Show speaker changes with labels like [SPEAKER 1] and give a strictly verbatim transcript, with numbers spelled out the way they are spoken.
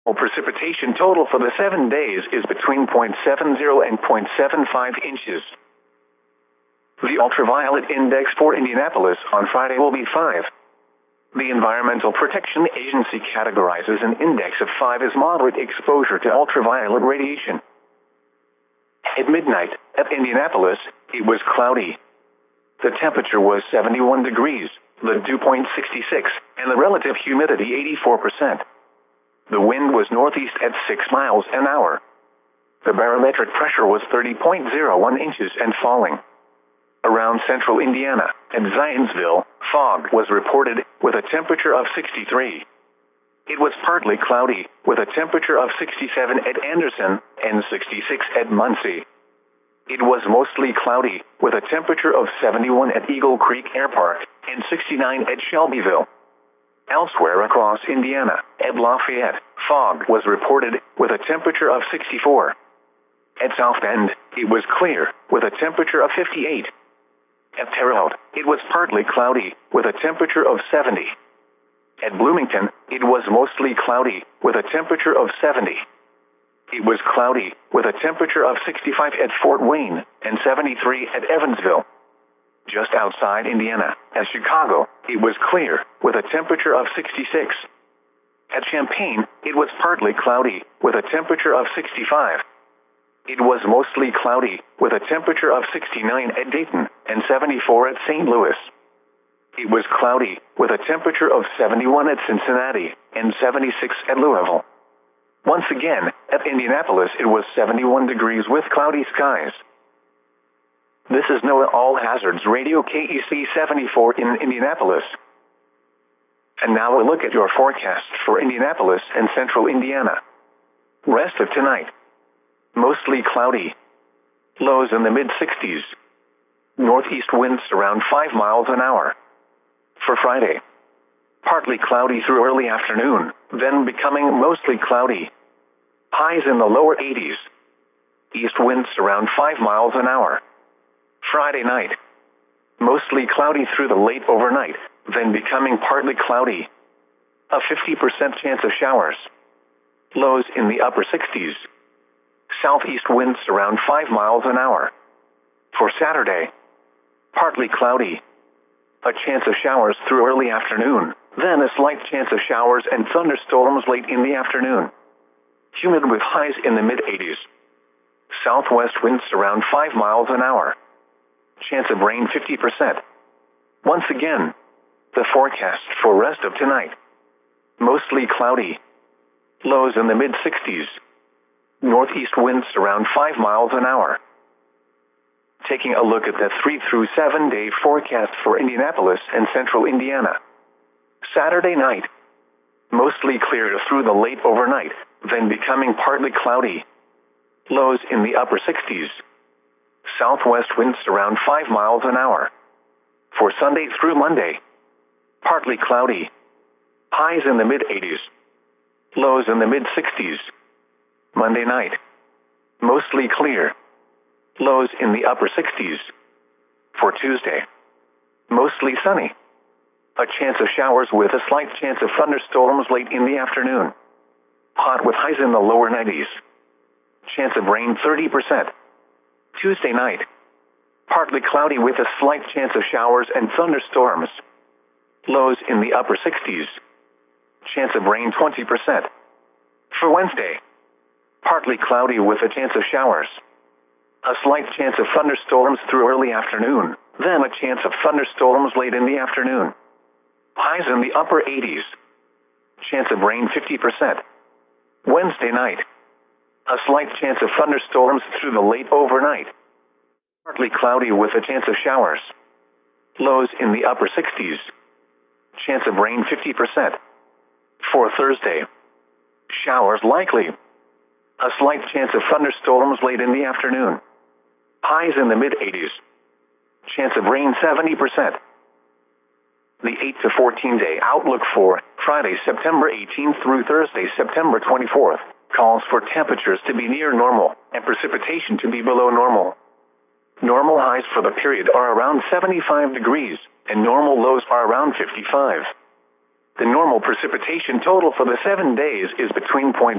[SPEAKER 1] Precipitation total for the seven days is between zero point seven zero and zero point seven five inches. The ultraviolet index for Indianapolis on Friday will be five. The Environmental Protection Agency categorizes an index of five as moderate exposure to ultraviolet radiation. At midnight, at Indianapolis, it was cloudy. The temperature was seventy-one degrees, the dew point sixty-six, and the relative humidity eighty-four percent. The wind was northeast at six miles an hour. The barometric pressure was thirty point zero one inches and falling. Around central Indiana and Zionsville, fog was reported with a temperature of sixty-three. It was partly cloudy with a temperature of sixty-seven at Anderson and sixty-six at Muncie. It was mostly cloudy with a temperature of seventy-one at Eagle Creek Air Park and sixty-nine at Shelbyville. Elsewhere across Indiana, at Lafayette, fog was reported with a temperature of sixty-four. At South Bend, it was clear with a temperature of fifty-eight. At Terre Haute, it was partly cloudy with a temperature of seventy. At Bloomington, it was mostly cloudy with a temperature of seventy. It was cloudy with a temperature of sixty-five at Fort Wayne and seventy-three at Evansville. Just outside Indiana, at Chicago, it was clear with a temperature of sixty-six. At Champaign, it was partly cloudy with a temperature of sixty-five. It was mostly cloudy with a temperature of sixty-nine at Dayton and seventy-four at Saint Louis. It was cloudy with a temperature of seventy-one at Cincinnati and seventy-six at Louisville. Once again, at Indianapolis it was seventy-one degrees with cloudy skies. This is NOAA All Hazards Radio K E C seventy-four in Indianapolis. And now a look at your forecast for Indianapolis and central Indiana. Rest of tonight. Mostly cloudy. Lows in the mid-sixties. Northeast winds around five miles an hour. For Friday. Partly cloudy through early afternoon, then becoming mostly cloudy. Highs in the lower eighties. East winds around five miles an hour. Friday night. Mostly cloudy through the late overnight, then becoming partly cloudy. A fifty percent chance of showers. Lows in the upper sixties. Southeast winds around five miles an hour. For Saturday. Partly cloudy. A chance of showers through early afternoon, then a slight chance of showers and thunderstorms late in the afternoon. Humid with highs in the mid-eighties. Southwest winds around five miles an hour. Chance of rain fifty percent. Once again, the forecast for rest of tonight. Mostly cloudy. Lows in the mid-sixties. Northeast winds around five miles an hour. Taking a look at the three through seven day forecast for Indianapolis and central Indiana. Saturday night. Mostly clear through the late overnight, then becoming partly cloudy. Lows in the upper sixties. Southwest winds around five miles an hour. For Sunday through Monday. Partly cloudy. Highs in the mid-eighties. Lows in the mid-sixties. Monday night. Mostly clear. Lows in the upper sixties. For Tuesday. Mostly sunny. A chance of showers with a slight chance of thunderstorms late in the afternoon. Hot with highs in the lower nineties. Chance of rain thirty percent. Tuesday night. Partly cloudy with a slight chance of showers and thunderstorms. Lows in the upper sixties. Chance of rain twenty percent. For Wednesday. Partly cloudy with a chance of showers. A slight chance of thunderstorms through early afternoon, then a chance of thunderstorms late in the afternoon. Highs in the upper eighties. Chance of rain fifty percent. Wednesday night. A slight chance of thunderstorms through the late overnight. Partly cloudy with a chance of showers. Lows in the upper sixties. Chance of rain fifty percent. For Thursday. Showers likely. A slight chance of thunderstorms late in the afternoon. Highs in the mid-eighties. Chance of rain seventy percent. The eight to fourteen day outlook for Friday, September eighteenth through Thursday, September twenty-fourth, calls for temperatures to be near normal and precipitation to be below normal. Normal highs for the period are around seventy-five degrees, and normal lows are around fifty-five. The normal precipitation total for the seven days is between zero point